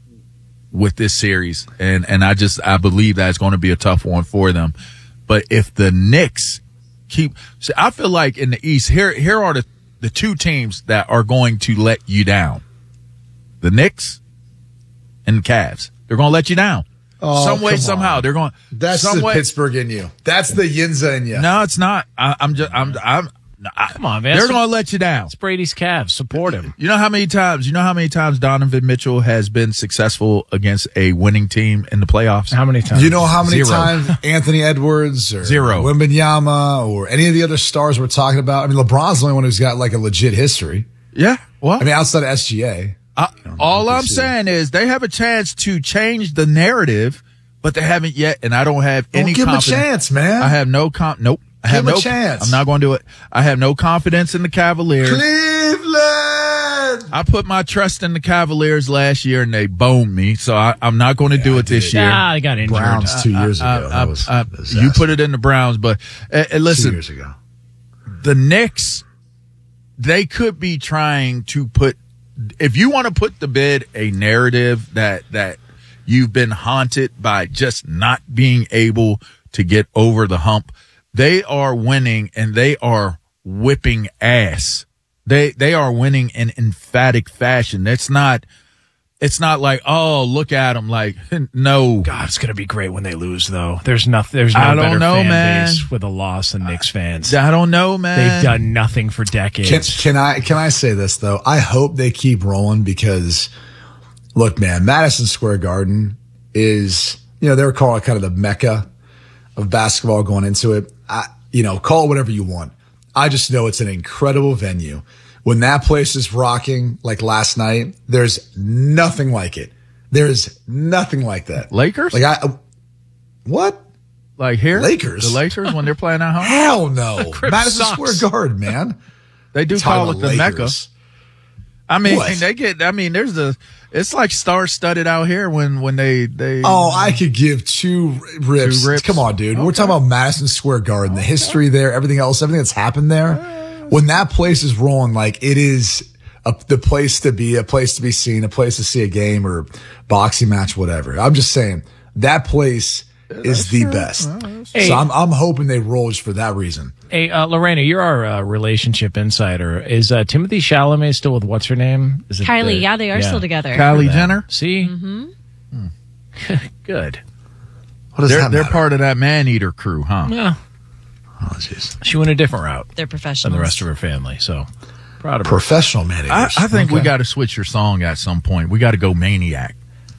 with this series. And, and I just, I believe that's going to be a tough one for them. But if the Knicks keep, so I feel like in the East, here, here are the, the two teams that are going to let you down. The Knicks and the Cavs. They're going to let you down. Oh, some way, come somehow. on. They're going. That's some the way. Pittsburgh in you. That's the Yinza in you. No, it's not. I, I'm just. I'm. I'm. Come on, man. They're going to let you down. It's Brady's Cavs. Support him. You know how many times? You know how many times Donovan Mitchell has been successful against a winning team in the playoffs? How many times? You know how many Zero. times Anthony Edwards or Zero. Wembanyama or any of the other stars we're talking about? I mean, LeBron's the only one who's got like a legit history. Yeah. Well, I mean, outside of S G A. Uh, all I'm saying is they have a chance to change the narrative, but they haven't yet, and I don't have Don't any give them a confidence. chance, man. I have no comp. Nope. I Give have them a no chance. I'm not going to do it. I have no confidence in the Cavaliers. Cleveland. I put my trust in the Cavaliers last year, and they boned me, so I, I'm not going to do it this year. Ah, they got injured. Browns two years I- ago. I- That was I- a disaster. you put it in the Browns, but uh, uh, listen, Two years ago. the Knicks, they could be trying to put, if you want to put to bed a narrative that that you've been haunted by just not being able to get over the hump, they are winning and they are whipping ass. They they are winning in emphatic fashion. It's not it's not like, oh, look at them. Like, no. God, it's gonna be great when they lose, though. There's nothing. There's no I don't better know, fan man. base with a loss than Knicks fans. I don't know, man. They've done nothing for decades. Can, can I can I say this though? I hope they keep rolling because, look, man, Madison Square Garden is, you know, they were calling it kind of the mecca of basketball going into it. I, you know, call it whatever you want. I just know it's an incredible venue. When that place is rocking, like last night, there's nothing like it. There's nothing like that. Lakers? Like I, what? Like here? Lakers? The Lakers when they're playing at home? Hell no. Crib Madison sucks. Square Garden, man. They do Talking call it about the Mecca. Lakers. I mean, What? they get, I mean, there's the, it's like star studded out here when, when they, they. Oh, I could give two rips. Two rips? Come on, dude. We're talking about Madison Square Garden, the history there, everything else, everything that's happened there. When that place is rolling, like it is a, the place to be, a place to be seen, a place to see a game or boxing match, whatever. I'm just saying that place is the best. Hey. So I'm, I'm hoping they roll just for that reason. Hey, uh, Lorena, you're our uh, relationship insider. Is uh, Timothy Chalamet still with what's her name? Is it Kylie, the- yeah, they are still together. Kylie Jenner? See? Mm-hmm. Good. What does they're, that they're matter? part of that man eater crew, huh? Yeah. Oh, jeez. She went a different route They're than professionals. the rest of her family, so proud of her. Professional man. I, I think we Okay. got to switch your song at some point. We got to go Maniac.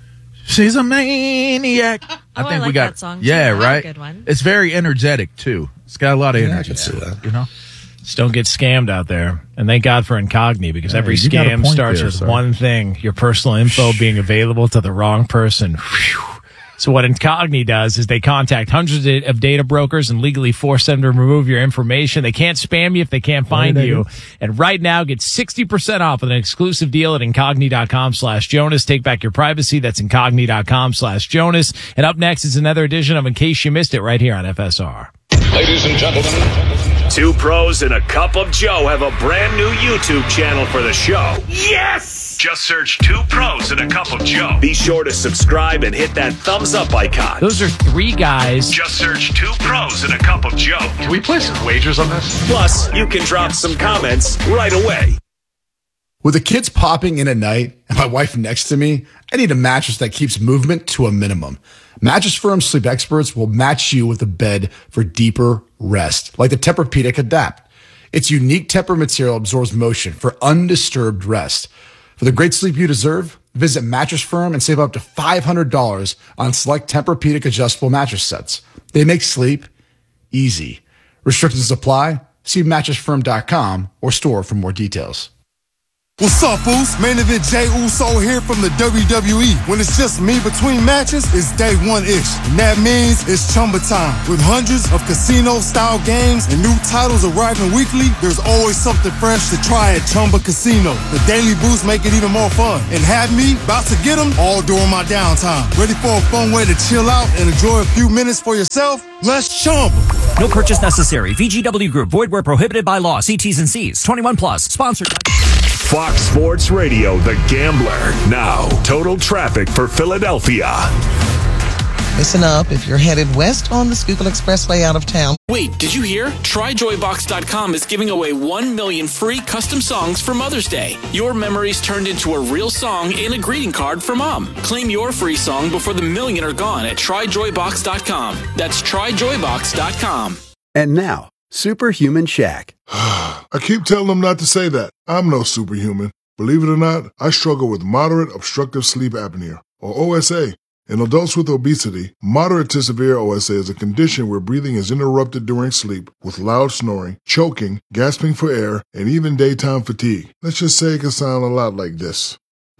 She's a maniac. Oh, I we like got that song, too. Yeah, That's a right. good one. It's very energetic too. It's got a lot of Yeah, I energy. can see that. You know. Just don't get scammed out there. And thank God for Incogni, because Hey, every you got a scam point starts there, with sir. one thing, your personal info being available to the wrong person. Phew. So what Incogni does is they contact hundreds of data brokers and legally force them to remove your information. They can't spam you if they can't find they you. do? And right now, get sixty percent off with an exclusive deal at incogni.com slash Jonas. Take back your privacy. That's incogni.com slash Jonas. And up next is another edition of In Case You Missed It right here on F S R. Ladies and gentlemen, two pros and a cup of Joe have a brand new YouTube channel for the show. Yes! Just search Two Pros and a Cup of Joe. Be sure to subscribe and hit that thumbs up icon. Those are three guys. Just search Two Pros and a Cup of Joe. Can we place some wagers on this? Plus, you can drop some comments right away. With the kids popping in at night and my wife next to me, I need a mattress that keeps movement to a minimum. Mattress Firm Sleep Experts will match you with a bed for deeper rest, like the Tempur-Pedic Adapt. Its unique Tempur material absorbs motion for undisturbed rest. For the great sleep you deserve, visit Mattress Firm and save up to five hundred dollars on select Tempur-Pedic adjustable mattress sets. They make sleep easy. Restrictions apply. See mattress firm dot com or store for more details. What's up, Foos? Main event Jay Uso here from the W W E. When it's just me between matches, it's day one-ish. And that means it's Chumba time. With hundreds of casino-style games and new titles arriving weekly, there's always something fresh to try at Chumba Casino. The daily boosts make it even more fun. And have me about to get them all during my downtime. Ready for a fun way to chill out and enjoy a few minutes for yourself? Let's Chumba. No purchase necessary. V G W Group. Void where prohibited by law. See T's and C's. twenty-one plus. Sponsored by... Fox Sports Radio, The Gambler. Now, total traffic for Philadelphia. Listen up if you're headed west on the Schuylkill Expressway out of town. Wait, did you hear? Try joy box dot com is giving away one million free custom songs for Mother's Day. Your memories turned into a real song and a greeting card for Mom. Claim your free song before the million are gone at try joy box dot com. That's try joy box dot com. And now, Superhuman Shack. I keep telling them not to say that. I'm no superhuman. Believe it or not, I struggle with moderate obstructive sleep apnea, or O S A. In adults with obesity, moderate to severe O S A is a condition where breathing is interrupted during sleep with loud snoring, choking, gasping for air, and even daytime fatigue. Let's just say it can sound a lot like this.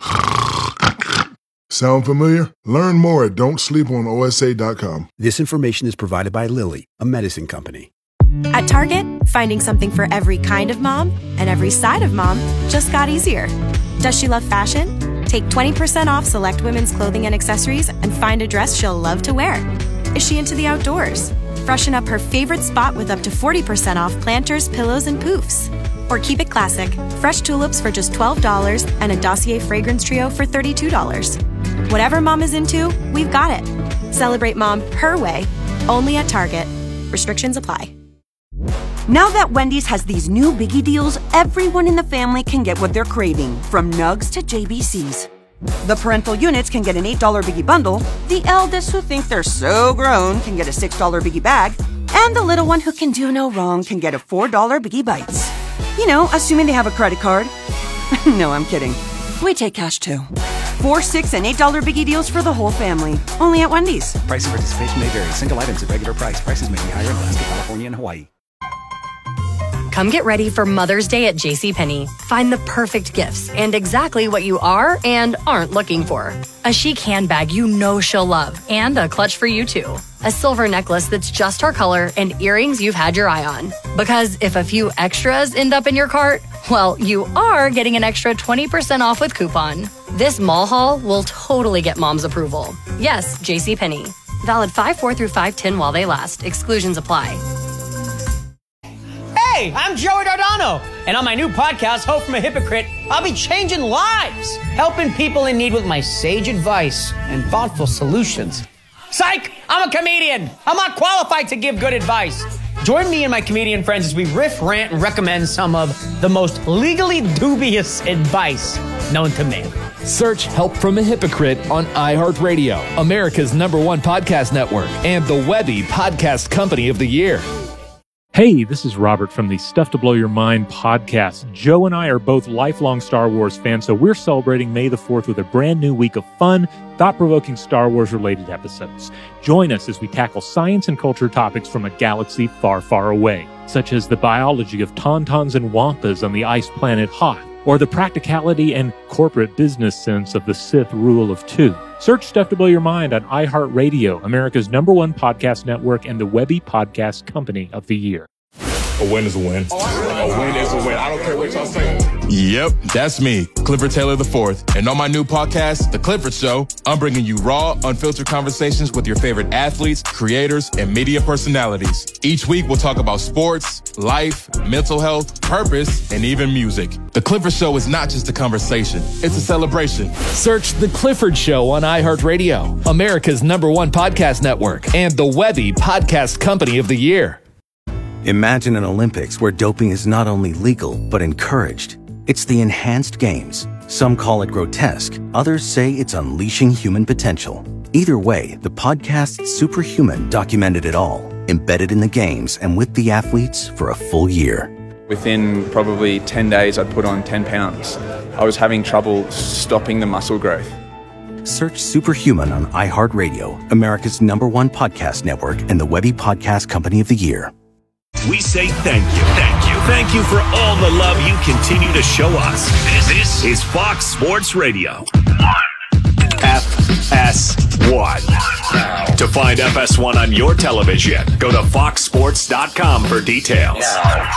Sound familiar? Learn more at don't sleep on O S A dot com. This information is provided by Lilly, a medicine company. At Target, finding something for every kind of mom and every side of mom just got easier. Does she love fashion? Take twenty percent off select women's clothing and accessories and find a dress she'll love to wear. Is she into the outdoors? Freshen up her favorite spot with up to forty percent off planters, pillows, and poofs. Or keep it classic, fresh tulips for just twelve dollars and a Dossier fragrance trio for thirty-two dollars. Whatever mom is into, we've got it. Celebrate mom her way, only at Target. Restrictions apply. Now that Wendy's has these new biggie deals, everyone in the family can get what they're craving, from nugs to J B Cs. The parental units can get an eight dollar biggie bundle, the eldest who think they're so grown can get a six dollar biggie bag, and the little one who can do no wrong can get a four dollar biggie bites. You know, assuming they have a credit card. No, I'm kidding. We take cash too. Four, six, and eight dollar biggie deals for the whole family. Only at Wendy's. Price and participation may vary. Single items at regular price. Prices may be higher in Alaska, California, and Hawaii. Come get ready for Mother's Day at JCPenney. Find the perfect gifts and exactly what you are and aren't looking for. A chic handbag you know she'll love and a clutch for you too. A silver necklace that's just her color and earrings you've had your eye on. Because if a few extras end up in your cart, well, you are getting an extra twenty percent off with coupon. This mall haul will totally get mom's approval. Yes, JCPenney. Valid five four through five ten while they last. Exclusions apply. Hey, I'm Joey Dardano, and on my new podcast, Hope from a Hypocrite, I'll be changing lives, helping people in need with my sage advice and thoughtful solutions. Psych! I'm a comedian. I'm not qualified to give good advice. Join me and my comedian friends as we riff, rant, and recommend some of the most legally dubious advice known to man. Search Help from a Hypocrite on iHeartRadio, America's number one podcast network, and the Webby Podcast Company of the Year. Hey, this is Robert from the Stuff to Blow Your Mind podcast. Joe and I are both lifelong Star Wars fans, so we're celebrating May the fourth with a brand new week of fun, thought-provoking Star Wars-related episodes. Join us as we tackle science and culture topics from a galaxy far, far away, such as the biology of tauntauns and wampas on the ice planet Hoth, or the practicality and corporate business sense of the Sith rule of two. Search Stuff to Blow Your Mind on iHeartRadio, America's number one podcast network, and the Webby Podcast Company of the Year. A win is a win. A win is a win. I don't care what y'all say. Yep, that's me, Clifford Taylor the fourth. And on my new podcast, The Clifford Show, I'm bringing you raw, unfiltered conversations with your favorite athletes, creators, and media personalities. Each week, we'll talk about sports, life, mental health, purpose, and even music. The Clifford Show is not just a conversation, it's a celebration. Search The Clifford Show on iHeartRadio, America's number one podcast network, and the Webby Podcast Company of the Year. Imagine an Olympics where doping is not only legal, but encouraged. It's the enhanced games. Some call it grotesque. Others say it's unleashing human potential. Either way, the podcast Superhuman documented it all, embedded in the games and with the athletes for a full year. Within probably ten days, I'd put on ten pounds. I was having trouble stopping the muscle growth. Search Superhuman on iHeartRadio, America's number one podcast network, and the Webby Podcast Company of the Year. We say thank you, thank you, thank you for all the love you continue to show us. This, this is Fox Sports Radio. F S one. To find F S one on your television, go to fox sports dot com for details.